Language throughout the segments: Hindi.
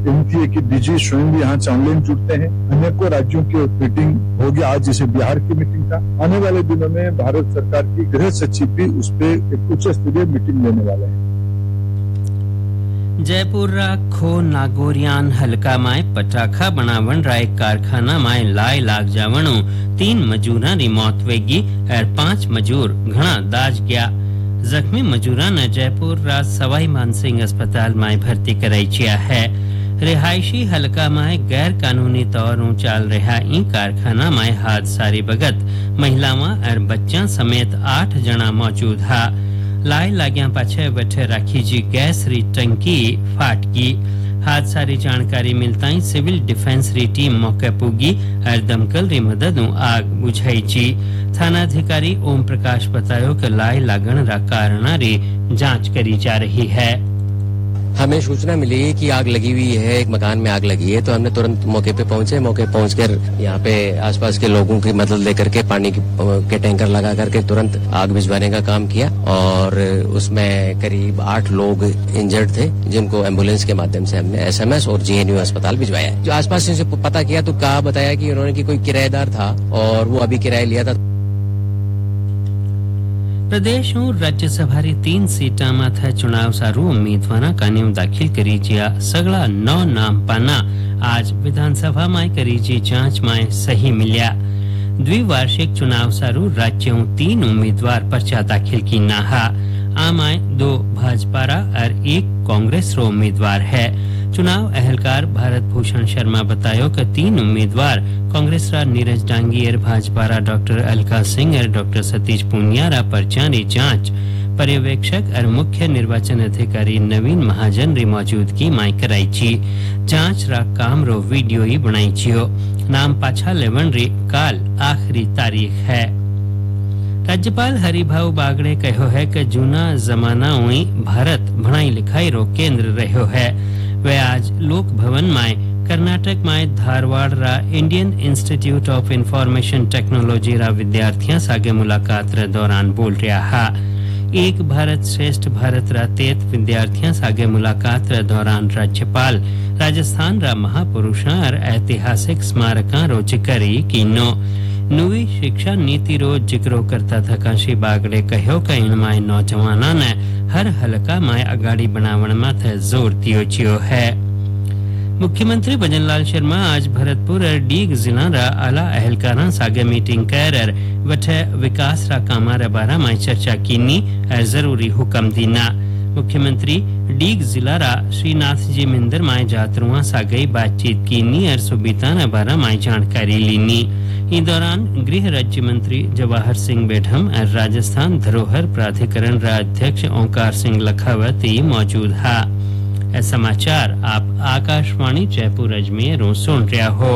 विनती है कि डीजी स्वयं भी यहाँ ऑनलाइन जुड़ते हैं। अनेकों राज्यों की मीटिंग होगी आज, जैसे बिहार की मीटिंग था। आने वाले दिनों में भारत सरकार की गृह सचिव भी उस पर एक उच्च स्तरीय मीटिंग लेने वाले हैं। जयपुर रा खो नागोरियान हलका में पटाखा बनावण रा एक कारखाना में लाय लाग जावणु 3 मजूरा री मौत वेगी और 5 मजूर घना दाज गया। जख्मी मजूरा ने जयपुर रा सवाई मानसिंह अस्पताल में भर्ती कराई छिया है। रिहायशी हलका में गैर कानूनी तौर चाल रहा ई कारखाना में हादसारी बगत महिलावां और बच्चा समेत 8 जना मौजूद हा। लाय लाग्या पाछे बैठे राखी जी गैस री टंकी फाटकी। हादसा री जानकारी मिलता ही सिविल डिफेंस री टीम मौके पुगी और दमकल री मदद आग बुझाई जी। थानाधिकारी ओम प्रकाश बतायो कि लाय लागण रा कारण री जांच करी जा रही है। हमें सूचना मिली कि आग लगी हुई है, एक मकान में आग लगी है, तो हमने तुरंत मौके पे पहुंचे। मौके पहुंचकर यहाँ पे आसपास के लोगों की मदद लेकर के पानी के टैंकर लगा करके तुरंत आग बुझवाने का काम किया और उसमें करीब 8 लोग इंजर्ड थे, जिनको एम्बुलेंस के माध्यम से हमने एसएमएस और जीएनयू अस्पताल भिजवाया। जो आसपास से पता किया तो कहा बताया कि उन्होंने की कोई किराएदार था और वो अभी किराया लिया था। प्रदेश और राज्यसभा री 3 सीटा माथे चुनाव सारू उम्मीदवारा का नाम दाखिल करी जिया। सगला 9 नाम पाना आज विधानसभा में करी जी जांच में सही मिलिया। द्विवार्षिक चुनाव सारू राज्यों 3 उम्मीदवार पर्चा दाखिल की नाहा। आमाय 2 भाजपा और 1 कांग्रेस रो उम्मीदवार है। चुनाव अहलकार भारत भूषण शर्मा बतायो कि 3 उम्मीदवार कांग्रेस रा नीरज डांगी और भाजपा रा डॉक्टर अलका सिंह और डॉक्टर सतीश पूनिया रा पर्चा री जांच पर्यवेक्षक और मुख्य निर्वाचन अधिकारी नवीन महाजन री मौजूदगी में कराई छी। जांच रा काम रो वीडियो ही बनाई छियो। नाम पाछा लेवन री काल आखिरी तारीख है। राज्यपाल हरिभाऊ बागड़े कहो है कि जूना जमाना हुई भारत पढ़ाई लिखाई रो केंद्र रहो है। वे आज लोक भवन में कर्नाटक में धारवाड़ रा Indian institute of information technology रा विद्यार्थियों सागे मुलाकात रे दौरान बोल रहा हा। एक भारत श्रेष्ठ भारत रा 3 विद्यार्थियों सागे मुलाकात रे दौरान राज्यपाल राजस्थान रा महापुरुषा और ऐतिहासिक स्मारका रो जिक्र कीनो। नवी शिक्षा नीति रो जिक्रो करता था श्री बागड़े कहो कि इनमें नौजवाना ने हर हलका में अगाड़ी बनावण माथे जोर दियो छियो है। मुख्यमंत्री भजनलाल शर्मा आज भरतपुर और डीग जिला रा आला अहलकारा सागे मीटिंग कर वठे विकास रा कामा रे बारा में चर्चा कीनी और जरूरी हुक्म दीना। मुख्यमंत्री डीग जिला रा श्रीनाथ जी मंदिर में जातरुआ सागे बातचीत कीनी और सुबीता रे बारा में जानकारी लीनी। इस दौरान गृह राज्य मंत्री जवाहर सिंह बेढम और राजस्थान धरोहर प्राधिकरण रा अध्यक्ष ओंकार सिंह लखावत मौजूद हा। समाचार आप आकाशवाणी जयपुर अजमेर सुन रहा हो।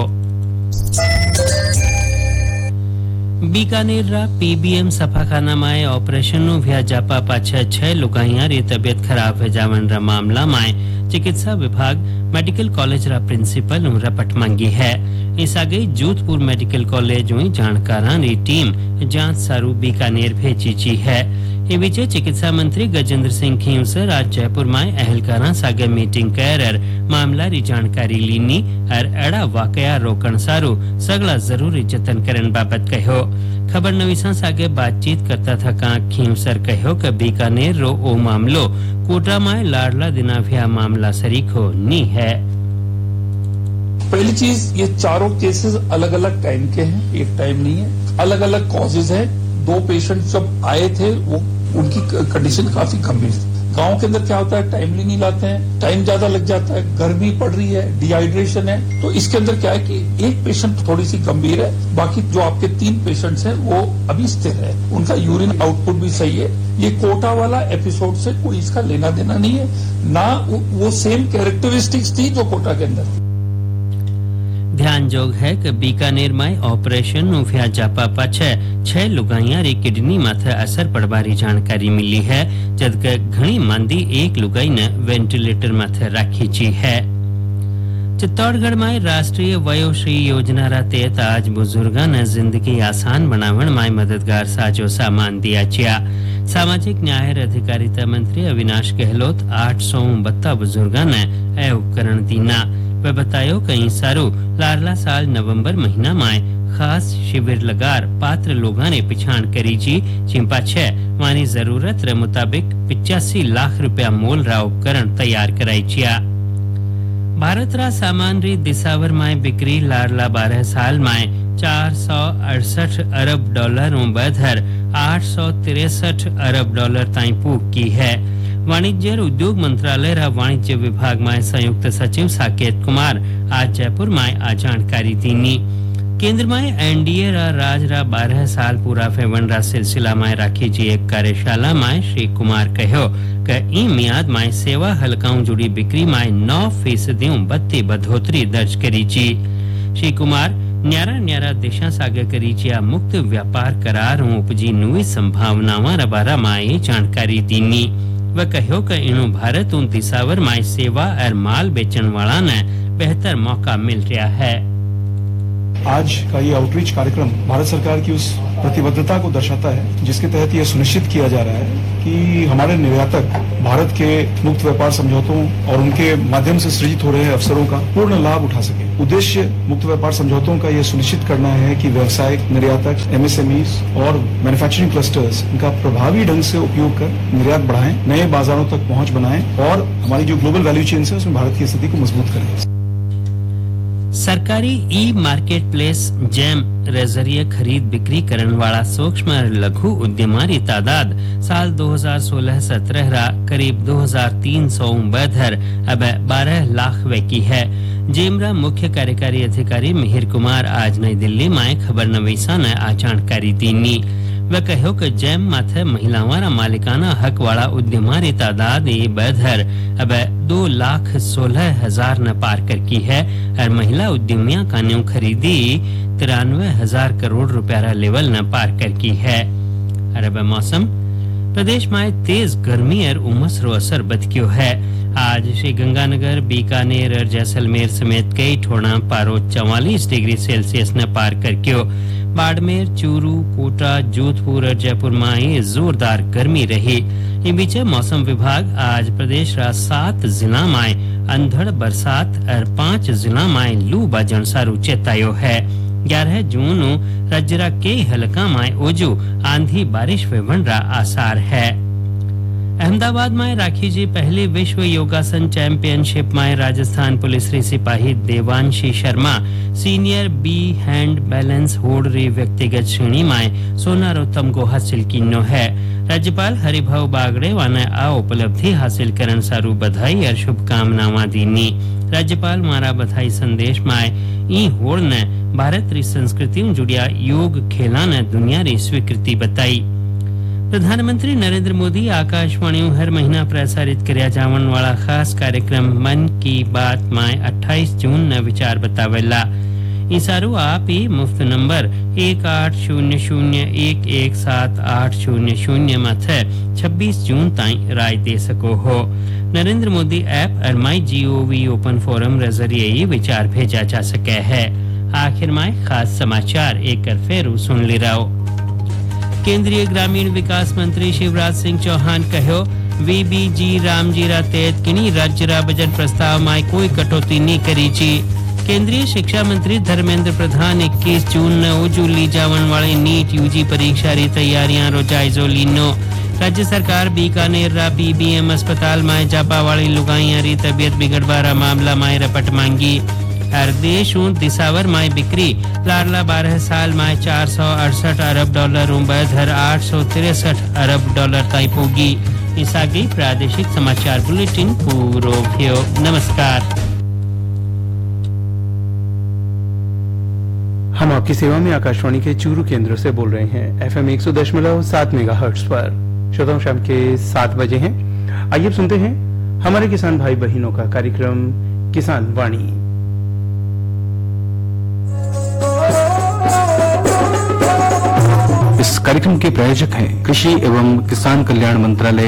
बीकानेर रा पीबीएम सफाखाना में ऑपरेशन नु व्या जापा पाछे 6 लुगाइया री तबियत खराब हो जावन रा मामला में चिकित्सा विभाग मेडिकल कॉलेज रा प्रिंसिपल नु रपट मांगी है। इस आगे जोधपुर मेडिकल कॉलेज हुई जानकारा री टीम जांच सारू बीकानेर भेजी ची है। ये विजय चिकित्सा मंत्री गजेंद्र सिंह खींवसर आज जयपुर में अहलकारा सागे मीटिंग कर मामला री जानकारी लीनी और अड़ा वाकया रोकण सारू सगला जरूरी जतन करन बाबत कहो। खबर नवीसा सागे बातचीत करता था का खींवसर कहो कि बीकानेर रो ओ मामलो कोटा में लाडला दिनाभिया मामला सरीखो नी है। पहली चीज, ये चारों केसेस अलग अलग टाइम के हैं, एक टाइम नहीं है, अलग अलग कॉजेज है। 2 पेशेंट जब आए थे वो उनकी कंडीशन काफी गंभीर थी। गांव के अंदर क्या होता है, टाइमली नहीं लाते हैं, टाइम ज्यादा लग जाता है, गर्मी पड़ रही है, डिहाइड्रेशन है। तो इसके अंदर क्या है कि एक पेशेंट थोड़ी सी गंभीर है, बाकी जो आपके 3 पेशेंट्स हैं वो अभी स्थिर है, उनका यूरिन आउटपुट भी सही है। ये कोटा वाला एपिसोड से कोई इसका लेना देना नहीं है, ना वो सेम कैरेक्टरिस्टिक्स थी जो कोटा के अंदर थी। ध्यान जोग है कि बीकानेर में ऑपरेशन व्या जापा पाछे 6 लुगाइया री किडनी माथे असर पड़वारी जानकारी मिली है, जबकि घणी मांदी 1 लुगाई ने वेंटिलेटर माथे राखी ची है। चित्तौड़गढ़ में राष्ट्रीय वयोश्री योजना रा तहत आज बुजुर्गा ने जिंदगी आसान बनावण में मददगार साजो सामान दिया छिया। सामाजिक न्याय और अधिकारिता मंत्री अविनाश गहलोत 852 बुजुर्गा ने ए उपकरण दीना। वे बतायो कई सारू लारला साल नवंबर महीना में खास शिविर लगार पात्र लोगा ने पिछाण करी जी चिंपा छे वानी जरूरत रे मुताबिक 85 लाख रुपया मोल रा उपकरण तैयार कराई छिया। भारत रा सामान री दिसावर में बिक्री लारला 12 साल में 468 अरब डॉलर बधर 863 अरब डॉलर ताई पूग की है। वाणिज्य और उद्योग मंत्रालय रा वाणिज्य विभाग में संयुक्त सचिव साकेत कुमार आज जयपुर में आ जानकारी दीनी। केंद्र में एनडीए रा राज रा 12 साल पूरा फेवन रा सिलसिला में राखी जी एक कार्यशाला में श्री कुमार कहो कि ई मियाद में सेवा हलकाओं जुड़ी बिक्री में 9% बत्ती बढ़ोतरी दर्ज करी जी। श्री कुमार न्यारा देशा सागे करी जिया मुक्त व्यापार करार उपजी नई संभावनावां रा बारा में जानकारी दीनी। वह कहो कि इनु भारत दिसावर में सेवा और माल बेचन वाला ने बेहतर मौका मिल रहा है। आज का ये आउटरीच कार्यक्रम भारत सरकार की उस प्रतिबद्धता को दर्शाता है जिसके तहत ये सुनिश्चित किया जा रहा है कि हमारे निर्यातक भारत के मुक्त व्यापार समझौतों और उनके माध्यम से सृजित हो रहे अवसरों का पूर्ण लाभ उठा सके। उद्देश्य मुक्त व्यापार समझौतों का ये सुनिश्चित करना है कि व्यवसायिक निर्यातक एमएसएमईज और मैन्युफैक्चरिंग क्लस्टर्स इनका प्रभावी ढंग से उपयोग कर निर्यात बढ़ाएं, नए बाजारों तक पहुंच बनाएं और हमारी जो ग्लोबल वैल्यू चेन है उसमें भारत की स्थिति को मजबूत करें। सरकारी ई मार्केट प्लेस जैम रे जरिए खरीद बिक्री करने वाला सूक्ष्म और लघु उद्यमारी तादाद साल 2016-17 रा करीब 2300 बधर अब 12 लाख वे की है। जेमरा मुख्य कार्यकारी अधिकारी मिहिर कुमार आज नई दिल्ली में खबर नवीसा ने आ जानकारी दीनी। वह कहो कि जैम माथे महिलावां मालिकाना हक वाला उद्यमारी तादाद ये बधर अब 2,16,000 न पार कर की है और महिला उद्यमियां का न्यू खरीदी 93,000 करोड़ रुपया लेवल न पार कर की है। और अब मौसम प्रदेश में तेज गर्मी और उमस रो असर बदक्यो है। आज श्री गंगानगर, बीकानेर और जैसलमेर समेत कई ठोड़ा पारो 44 डिग्री सेल्सियस न पार करक्यो। बाड़मेर, चूरू, कोटा, जोधपुर और जयपुर में जोरदार गर्मी रही। इन बीच मौसम विभाग आज प्रदेश रा 7 जिला में अंधड़ बरसात और 5 जिला में लू बाजन सारू चेतायो है। 11 जून राज्य के हलका में ओजू आंधी बारिश वेवन रा आसार है। अहमदाबाद में राखी जी पहली विश्व योगासन चैंपियनशिप में राजस्थान पुलिस री सिपाही Devanshi Sharma senior B hand balance होड़ री व्यक्तिगत श्रेणी में सोना रो तमगो हासिल किनो है। राज्यपाल हरिभाऊ बागड़े वाने आ उपलब्धि हासिल करन सारू बधाई और शुभकामनावां दीनी। राज्यपाल मारा बधाई संदेश में ई होड़ ने भारत री संस्कृति जुड़िया योग खेला ने दुनिया री स्वीकृति बताई। प्रधानमंत्री नरेंद्र मोदी आकाशवाणी हर महीना प्रसारित करया जावन वाला खास कार्यक्रम मन की बात में 28 जून न विचार बतावेला। इसारू आप ही मुफ्त नंबर 1800117800 माथे 26 जून ताई राय दे सको हो। नरेंद्र मोदी ऐप और माई GOV ओपन फोरम रे जरिए ही विचार भेजा जा सके है। आखिर में खास समाचार एक फेरू सुन ली रहो। केंद्रीय ग्रामीण विकास मंत्री शिवराज सिंह चौहान कहो VBG रामजी रा तहत किनी राज्य रा बजट प्रस्ताव में कोई कटौती नहीं करी जी। केंद्रीय शिक्षा मंत्री धर्मेंद्र प्रधान 21 जून न ओजू ली जावन वाली नीट UG परीक्षा री तैयारियां रो जायजो लीनो। राज्य सरकार बीकानेर रा BBM अस्पताल में जापा वाली लुगाइयां री तबियत बिगड़वा रा मामला में रपट मांगी। हर देश दिसावर में बिक्री लारला 12 साल में 468 अरब डॉलर बधर 863 अरब डॉलर ताई पोगी। इस आगे प्रादेशिक समाचार बुलेटिन पूरो भयो। नमस्कार। हम आपकी सेवा में आकाशवाणी के चूरू केंद्र से बोल रहे हैं FM 100.7 मेगाहर्ट्ज पर। श्रोताओं शाम के 7 बजे हैं। आइए सुनते हैं हमारे किसान भाई बहनों का कार्यक्रम किसान वाणी। इस कार्यक्रम के प्रायोजक हैं कृषि एवं किसान कल्याण मंत्रालय